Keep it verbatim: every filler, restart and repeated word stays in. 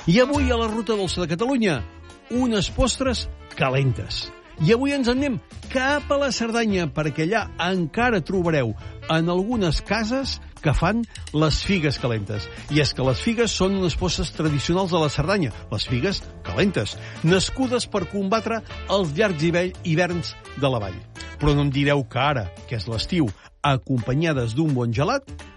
I avui a la Ruta Dolça de Catalunya, unes postres calentes. I avui ens en anem cap a la Cerdanya, perquè allà encara trobareu en algunes cases que fan les figues calentes. I és que les figues són unes postres tradicionals de la Cerdanya, les figues calentes, nascudes per combatre els llargs hiverns de la vall. Però no em direu que ara, que és l'estiu, acompanyades d'un bon gelat,